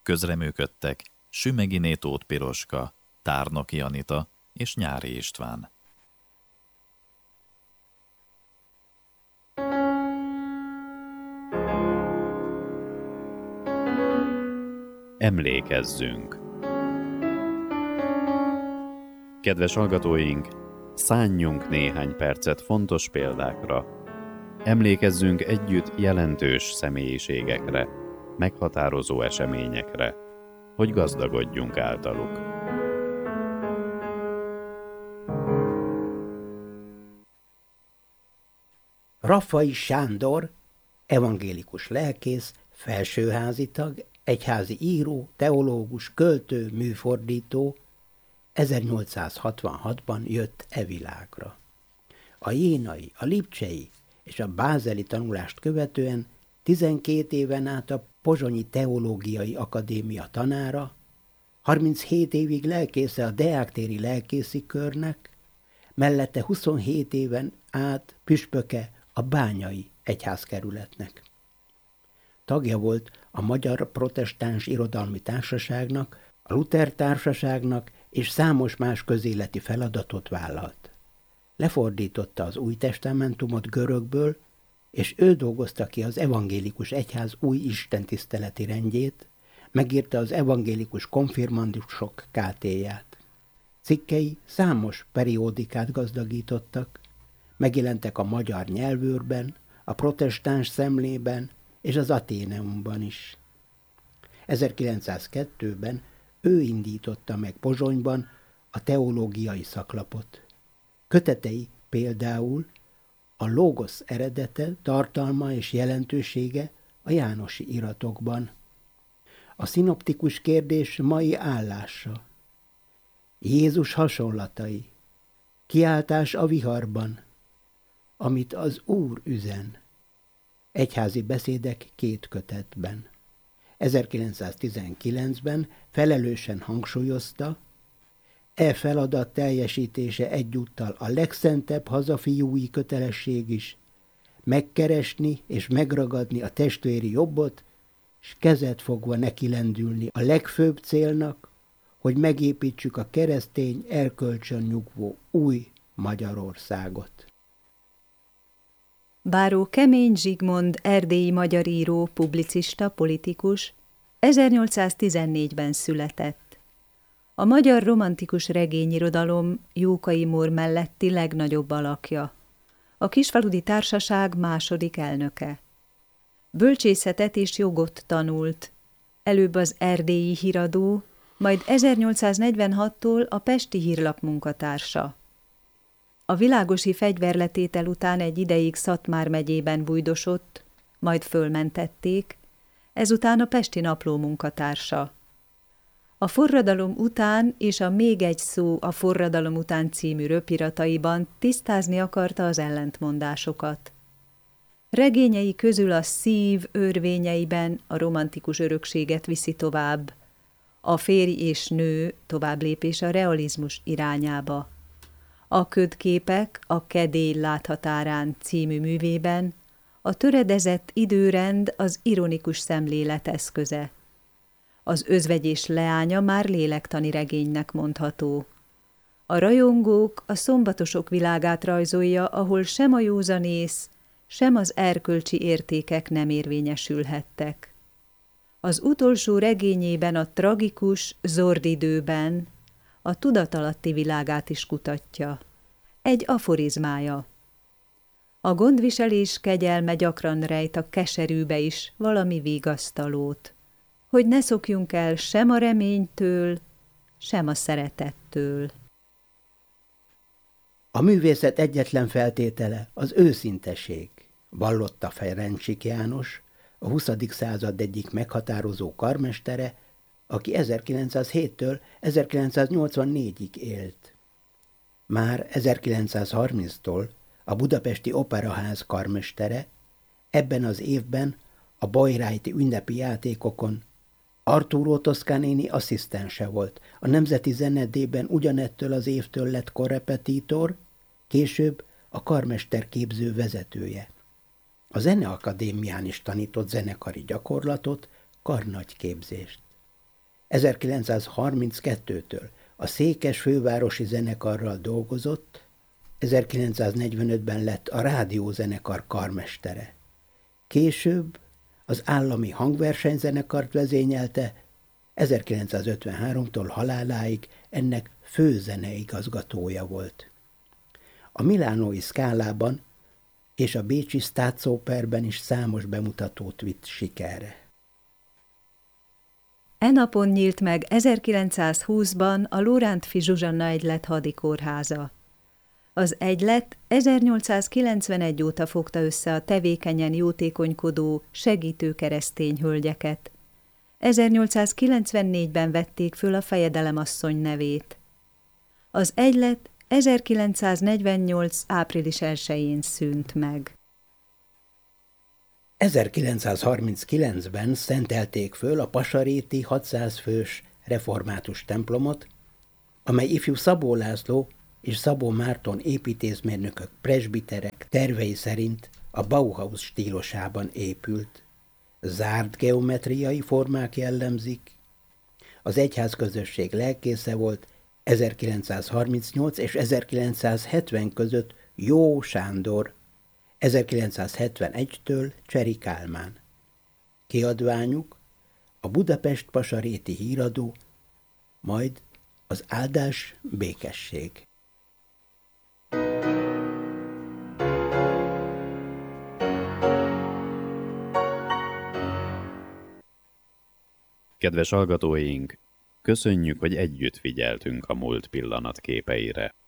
Közreműködtek Sümeghiné Tóth Piroska, Tárnoki Anita és Nyári István. Emlékezzünk! Kedves hallgatóink, szánjunk néhány percet fontos példákra. Emlékezzünk együtt jelentős személyiségekre, meghatározó eseményekre, hogy gazdagodjunk általuk. Raffai Sándor, evangélikus lelkész, felsőházi tag, egyházi író, teológus, költő, műfordító, 1866-ban jött e világra. A jénai, a lipcsei és a bázeli tanulást követően 12 éven át a Pozsonyi Teológiai Akadémia tanára, 37 évig lelkésze a Deák-téri lelkészi körnek, mellette 27 éven át püspöke a Bányai egyházkerületnek. Tagja volt a Magyar Protestáns Irodalmi Társaságnak, a Luther Társaságnak, és számos más közéleti feladatot vállalt. Lefordította az Új Testamentumot görögből, és ő dolgozta ki az evangélikus egyház új istentiszteleti rendjét, megírta az evangélikus konfirmandusok kátéját. Cikkei számos periódikát gazdagítottak, megjelentek a Magyar Nyelvőrben, a Protestáns Szemlében és az Athéneumban is. 1902-ben ő indította meg Pozsonyban a teológiai szaklapot. Kötetei például a Lógosz eredete, tartalma és jelentősége a jánosi iratokban. A szinoptikus kérdés mai állása. Jézus hasonlatai. Kiáltás a viharban. Amit az Úr üzen. Egyházi beszédek 2 kötetben. 1919-ben felelősen hangsúlyozta, e feladat teljesítése egyúttal a legszentebb hazafiúi kötelesség is, megkeresni és megragadni a testvéri jobbot, s kezet fogva nekilendülni a legfőbb célnak, hogy megépítsük a keresztény erkölcsön nyugvó új Magyarországot. Báró Kemény Zsigmond erdélyi magyar író, publicista, politikus 1814-ben született. A magyar romantikus regényirodalom Jókai Mór melletti legnagyobb alakja. A Kisfaludy Társaság második elnöke. Bölcsészetet és jogot tanult. Előbb az Erdélyi Híradó, majd 1846-tól a Pesti Hírlap munkatársa. A világosi fegyverletétel után egy ideig Szatmár megyében bujdosott, majd fölmentették, ezután a Pesti Napló munkatársa. A forradalom után és a Még egy szó a forradalom után című röpirataiban tisztázni akarta az ellentmondásokat. Regényei közül a Szív örvényeiben a romantikus örökséget viszi tovább, a Férj és nő továbblépés a realizmus irányába. A Ködképek a Kedély láthatárán című művében a töredezett időrend az ironikus szemlélet eszköze. Az Özvegyés leánya már lélektani regénynek mondható. A Rajongók a szombatosok világát rajzolja, ahol sem a józanész, sem az erkölcsi értékek nem érvényesülhettek. Az utolsó regényében a tragikus Zordidőben a tudatalatti világát is kutatja. Egy aforizmája. A gondviselés kegyelme gyakran rejt a keserűbe is valami vigasztalót, hogy ne szokjunk el sem a reménytől, sem a szeretettől. A művészet egyetlen feltétele az őszinteség, vallotta Ferencsik János, a 20. század egyik meghatározó karmestere, aki 1907-től 1984-ig élt. Már 1930-tól a Budapesti Operaház karmestere, ebben az évben a Bayreuthi ünnepi játékokon Arturo Toscanini asszisztense volt, a Nemzeti Zenedében ugyanettől az évtől lett korrepetitor, később a karmesterképző vezetője. A Zeneakadémián is tanított zenekari gyakorlatot, karnagyképzést. 1932-től a Székes Fővárosi Zenekarral dolgozott, 1945-ben lett a rádiózenekar karmestere. Később az Állami Hangversenyzenekart vezényelte, 1953-tól haláláig ennek főzeneigazgatója volt. A milánói Scálában és a bécsi Staatsoperben is számos bemutatót vitt sikerre. E napon nyílt meg 1920-ban a Lorántffy Zsuzsanna Egylet hadikórháza. Az egylet 1891 óta fogta össze a tevékenyen jótékonykodó, segítő keresztény hölgyeket. 1894-ben vették föl a fejedelemasszony nevét. Az egylet 1948. április 1-én szűnt meg. 1939-ben szentelték föl a pasaréti 600 fős református templomot, amely ifjú Szabó László és Szabó Márton építészmérnökök, presbiterek tervei szerint a Bauhaus stílusában épült. Zárt geometriai formák jellemzik. Az egyházközösség lelkésze volt 1938 és 1970 között Jó Sándor, 1971-től Cseri Kálmán. Kiadványuk a Budapest Pasaréti Híradó, majd az Áldás Békesség. Kedves hallgatóink, köszönjük, hogy együtt figyeltünk a múlt pillanatképeire.